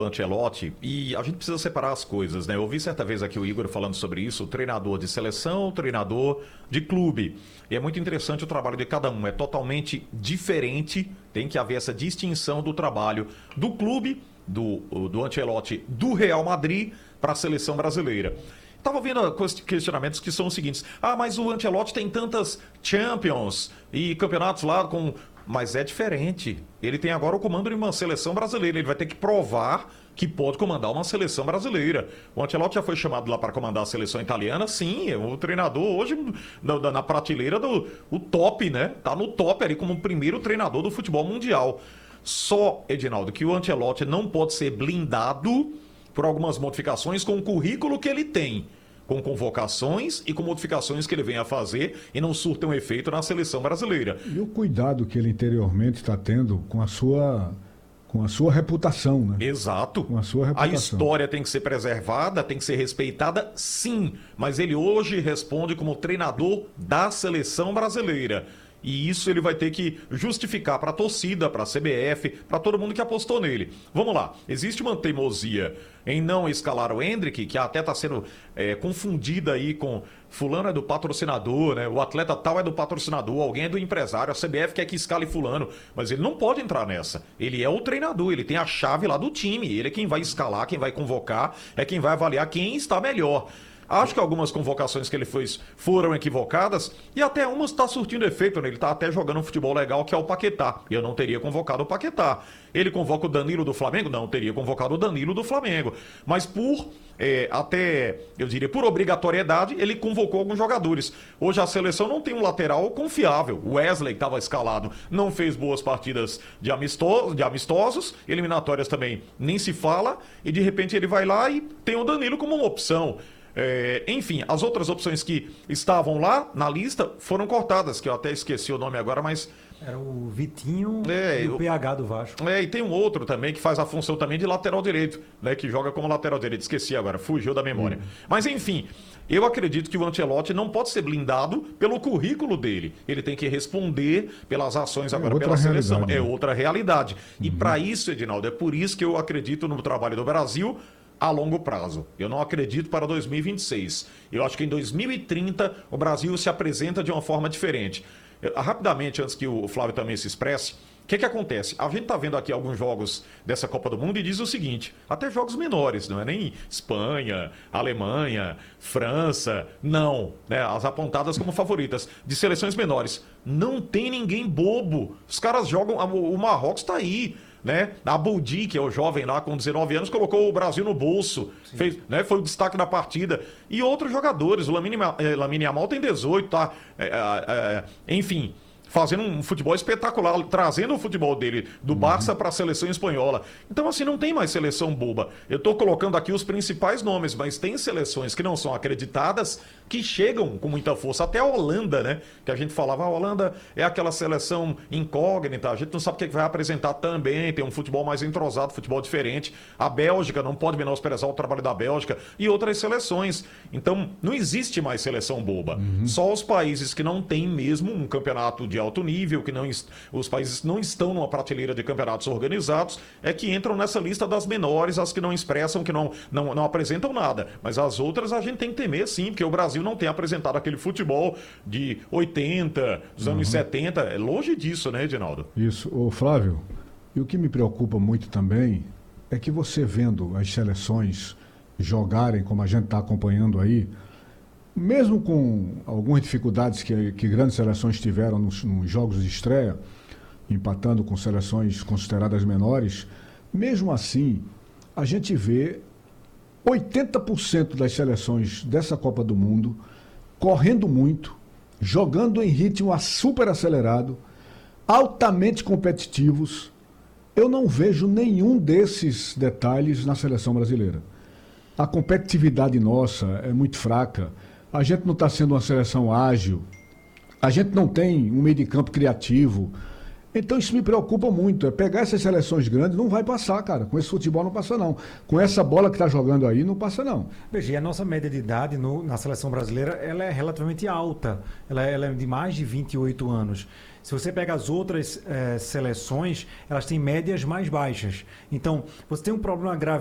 Ancelotti, e a gente precisa separar as coisas, né? Eu ouvi certa vez aqui o Igor falando sobre isso, o treinador de seleção, o treinador de clube. E é muito interessante o trabalho de cada um, é totalmente diferente, tem que haver essa distinção do trabalho do clube, do Ancelotti, do Real Madrid para a seleção brasileira. Estava ouvindo questionamentos que são os seguintes: ah, mas o Ancelotti tem tantas Champions e campeonatos lá com... Mas é diferente. Ele tem agora o comando de uma seleção brasileira. Ele vai ter que provar que pode comandar uma seleção brasileira. O Ancelotti já foi chamado lá para comandar a seleção italiana. Sim, é o treinador hoje na prateleira do o top, né? Tá no top ali como o primeiro treinador do futebol mundial. Só, Edinaldo, que o Ancelotti não pode ser blindado por algumas modificações com o currículo que ele tem, com convocações e com modificações que ele vem a fazer e não surtam efeito na seleção brasileira. E o cuidado que ele interiormente está tendo com a sua reputação, né? Exato. Com a sua reputação. A história tem que ser preservada, tem que ser respeitada, sim. Mas ele hoje responde como treinador da seleção brasileira. E isso ele vai ter que justificar para a torcida, para a CBF, para todo mundo que apostou nele. Vamos lá, existe uma teimosia em não escalar o Endrick, que até está sendo confundida aí com fulano é do patrocinador, né? O atleta tal é do patrocinador, alguém é do empresário, a CBF quer que escale fulano, mas ele não pode entrar nessa. Ele é o treinador, ele tem a chave lá do time, ele é quem vai escalar, quem vai convocar, é quem vai avaliar quem está melhor. Acho que algumas convocações que ele fez foram equivocadas e até umas está surtindo efeito, né? Ele está até jogando um futebol legal, que é o Paquetá. Eu não teria convocado o Paquetá. Ele convoca o Danilo do Flamengo? Não, teria convocado o Danilo do Flamengo. Mas eu diria, por obrigatoriedade, ele convocou alguns jogadores. Hoje a seleção não tem um lateral confiável. O Wesley, que estava escalado, não fez boas partidas de amistosos, eliminatórias também nem se fala, e de repente ele vai lá e tem o Danilo como uma opção. Enfim, as outras opções que estavam lá na lista foram cortadas, que eu até esqueci o nome agora, mas... Era o Vitinho e o PH do Vasco. E tem um outro também que faz a função também de lateral direito, né? Que joga como lateral direito. Esqueci agora, fugiu da memória. Mas enfim, eu acredito que o Ancelotti não pode ser blindado pelo currículo dele. Ele tem que responder pelas ações agora pela seleção. É outra realidade. E para isso, Edinaldo, é por isso que eu acredito no trabalho do Brasil a longo prazo. Eu não acredito para 2026. Eu acho que em 2030 o Brasil se apresenta de uma forma diferente. Rapidamente, antes que o Flávio também se expresse, o que acontece? A gente está vendo aqui alguns jogos dessa Copa do Mundo e diz o seguinte, até jogos menores, não é nem Espanha, Alemanha, França, não, né? As apontadas como favoritas, de seleções menores. Não tem ninguém bobo. Os caras jogam, o Marrocos está aí, né? A Boudi, que é o jovem lá com 19 anos, colocou o Brasil no bolso, fez, né? Foi o destaque da partida. E outros jogadores, o Lamine Yamal tem 18, tá? Enfim, fazendo um futebol espetacular, trazendo o futebol dele do Barça para a seleção espanhola. Então, assim, não tem mais seleção boba. Eu estou colocando aqui os principais nomes, mas tem seleções que não são acreditadas, que chegam com muita força. Até a Holanda, né? Que a gente falava, a Holanda é aquela seleção incógnita, a gente não sabe o que vai apresentar também, tem um futebol mais entrosado, futebol diferente. A Bélgica, não pode menosprezar o trabalho da Bélgica e outras seleções. Então, não existe mais seleção boba. Só os países que não têm mesmo um campeonato de alto nível, que os países não estão numa prateleira de campeonatos organizados, é que entram nessa lista das menores, as que não expressam, que não apresentam nada. Mas as outras a gente tem que temer, sim, porque o Brasil não tem apresentado aquele futebol de 80, dos anos 70. É longe disso, né, Edinaldo? Isso. Ô, Flávio, e o que me preocupa muito também é que você vendo as seleções jogarem como a gente está acompanhando aí, mesmo com algumas dificuldades que grandes seleções tiveram nos jogos de estreia, empatando com seleções consideradas menores, mesmo assim, a gente vê 80% das seleções dessa Copa do Mundo correndo muito, jogando em ritmo super acelerado, altamente competitivos. Eu não vejo nenhum desses detalhes na seleção brasileira. A competitividade nossa é muito fraca. A gente não está sendo uma seleção ágil, a gente não tem um meio de campo criativo. Então isso me preocupa muito. É pegar essas seleções grandes, não vai passar, cara. Com esse futebol não passa, não. Com essa bola que está jogando aí, não passa, não. Veja, e a nossa média de idade na seleção brasileira ela é relativamente alta. Ela é de mais de 28 anos. Se você pega as outras seleções, elas têm médias mais baixas. Então, você tem um problema grave